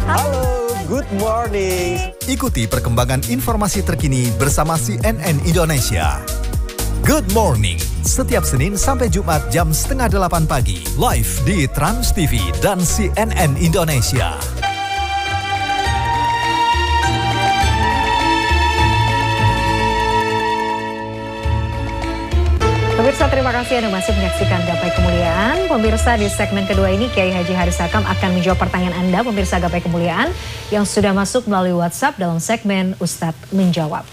Halo, good morning. Ikuti perkembangan informasi terkini bersama CNN Indonesia. Good Morning, setiap Senin sampai Jumat jam 7:30 pagi, live di Trans TV dan CNN Indonesia. Pemirsa, terima kasih Anda masih menyaksikan Gapai Kemuliaan. Pemirsa, di segmen kedua ini Kiai Haji Haris Hakam akan menjawab pertanyaan Anda, pemirsa Gapai Kemuliaan, yang sudah masuk melalui WhatsApp dalam segmen Ustadz Menjawab.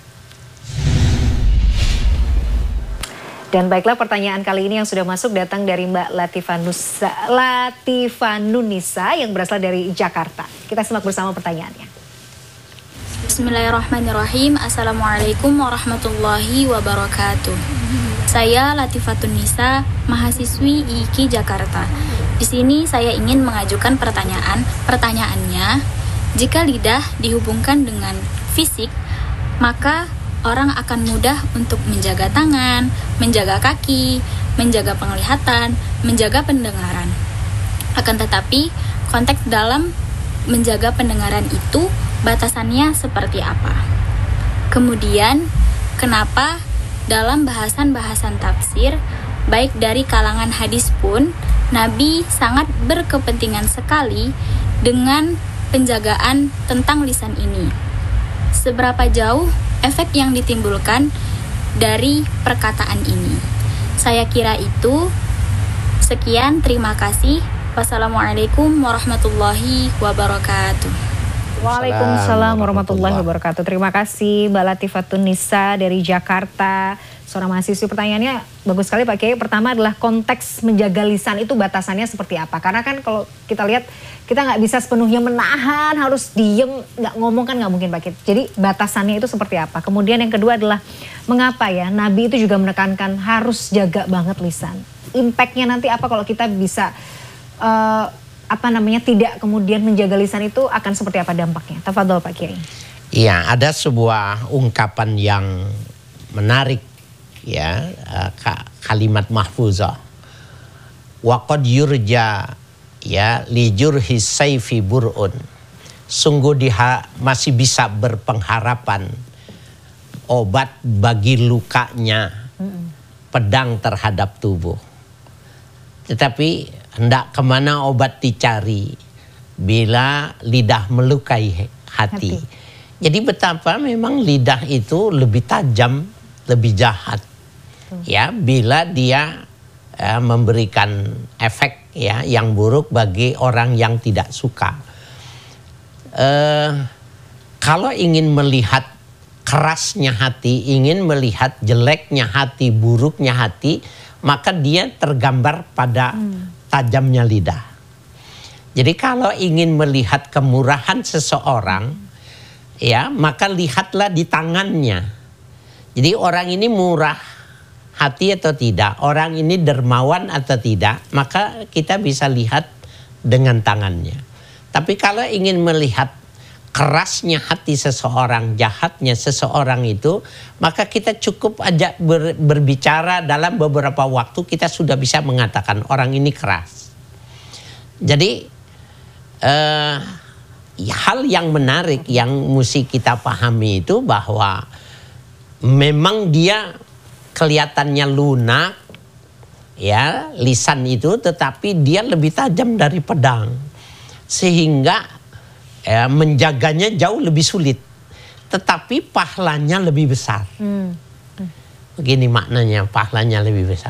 Dan baiklah, pertanyaan kali ini yang sudah masuk datang dari Mbak Latifah Nunisa yang berasal dari Jakarta. Kita simak bersama pertanyaannya. Bismillahirrahmanirrahim. Assalamualaikum warahmatullahi wabarakatuh. Saya Latifatun Nisa, mahasiswi IIKI Jakarta. Di sini saya ingin mengajukan pertanyaan. Pertanyaannya, jika lidah dihubungkan dengan fisik, maka orang akan mudah untuk menjaga tangan, menjaga kaki, menjaga penglihatan, menjaga pendengaran. Akan tetapi, konteks dalam menjaga pendengaran itu batasannya seperti apa? Kemudian, kenapa dalam bahasan-bahasan tafsir, baik dari kalangan hadis pun, Nabi sangat berkepentingan sekali dengan penjagaan tentang lisan ini. Seberapa jauh efek yang ditimbulkan dari perkataan ini? Saya kira itu. Sekian, terima kasih. Wassalamualaikum warahmatullahi wabarakatuh. Waalaikumsalam warahmatullahi wabarakatuh. Terima kasih Mbak Latifatun Nisa dari Jakarta, seorang mahasiswi. Pertanyaannya bagus sekali Pak Kiai. Pertama adalah konteks menjaga lisan itu batasannya seperti apa? Karena kan kalau kita lihat, kita nggak bisa sepenuhnya menahan, harus diem, nggak ngomong kan nggak mungkin Pak Kiai. Jadi batasannya itu seperti apa? Kemudian yang kedua adalah mengapa ya Nabi itu juga menekankan harus jaga banget lisan. Impactnya nanti apa kalau kita bisa tidak kemudian menjaga lisan itu akan seperti apa dampaknya? Tafadhol Pak Kiai. Iya, ada sebuah ungkapan yang menarik ya, kalimat mahfuzah. Wa qad yurja ya li jurhis sayfi bur'un. Sungguh masih bisa berpengharapan obat bagi lukanya pedang terhadap tubuh. Tetapi hendak kemana obat dicari bila lidah melukai hati. Jadi betapa memang lidah itu lebih tajam, lebih jahat. Ya, bila dia memberikan efek ya yang buruk bagi orang yang tidak suka. Kalau ingin melihat kerasnya hati, ingin melihat jeleknya hati, buruknya hati, maka dia tergambar pada tajamnya lidah. Jadi kalau ingin melihat kemurahan seseorang, ya maka lihatlah di tangannya. Jadi orang ini murah hati atau tidak, orang ini dermawan atau tidak, maka kita bisa lihat dengan tangannya. Tapi kalau ingin melihat kerasnya hati seseorang, jahatnya seseorang itu, maka kita cukup aja berbicara dalam beberapa waktu kita sudah bisa mengatakan orang ini keras. Jadi hal yang menarik yang mesti kita pahami itu bahwa memang dia kelihatannya lunak ya lisan itu, tetapi dia lebih tajam dari pedang sehingga menjaganya jauh lebih sulit, tetapi pahalanya lebih besar. Begini maknanya, pahalanya lebih besar.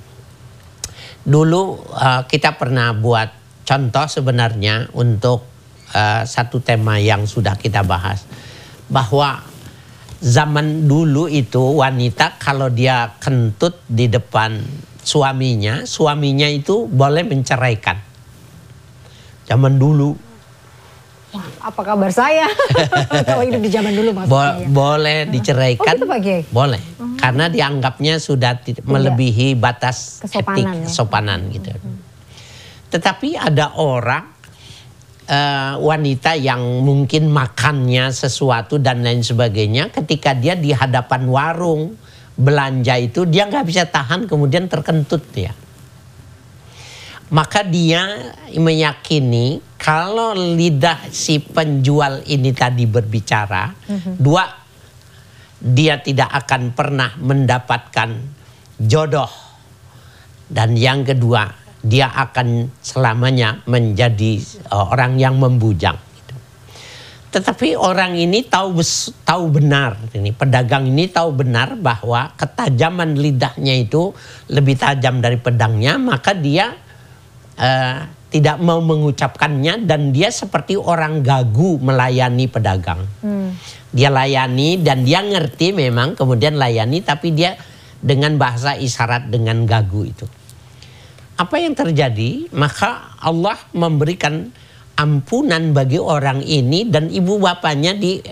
Dulu kita pernah buat contoh sebenarnya untuk satu tema yang sudah kita bahas, bahwa zaman dulu itu wanita kalau dia kentut di depan suaminya itu boleh menceraikan. Zaman dulu. Wah, apa kabar saya? Kalau hidup di zaman dulu maksudnya. Boleh diceraikan. Oh gitu Pak Kiai? Boleh. Karena dianggapnya sudah melebihi batas etik, kesopanan gitu. Tetapi ada orang wanita yang mungkin makannya sesuatu dan lain sebagainya, ketika dia di hadapan warung belanja itu dia nggak bisa tahan, kemudian terkentut dia. maka dia meyakini kalau lidah si penjual ini tadi berbicara, dua, dia tidak akan pernah mendapatkan jodoh, dan yang kedua, dia akan selamanya menjadi orang yang membujang. Tetapi orang ini tahu benar, ini pedagang ini tahu benar bahwa ketajaman lidahnya itu lebih tajam dari pedangnya, maka dia tidak mau mengucapkannya, dan dia seperti orang gagu melayani pedagang. Dia layani dan dia ngerti memang, kemudian layani, tapi dia dengan bahasa isyarat, dengan gagu itu. Apa yang terjadi? Maka Allah memberikan ampunan bagi orang ini, dan ibu bapaknya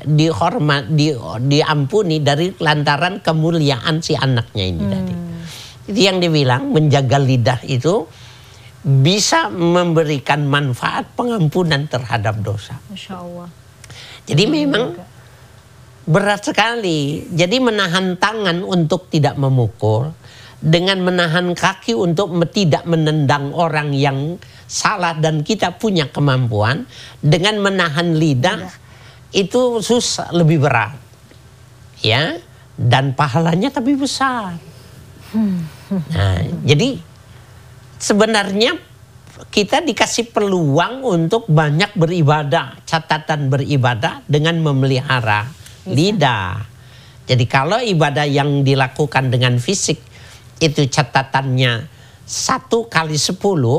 diampuni dari lantaran kemuliaan si anaknya ini tadi. Itu yang dibilang menjaga lidah itu bisa memberikan manfaat pengampunan terhadap dosa. Masya Allah. Jadi memang berat sekali. Jadi menahan tangan untuk tidak memukul, dengan menahan kaki untuk tidak menendang orang yang salah dan kita punya kemampuan, dengan menahan lidah itu susah, lebih berat, ya, dan pahalanya tapi besar. Nah, jadi sebenarnya kita dikasih peluang untuk banyak beribadah, catatan beribadah dengan memelihara lidah. Jadi kalau ibadah yang dilakukan dengan fisik itu catatannya 1 kali 10,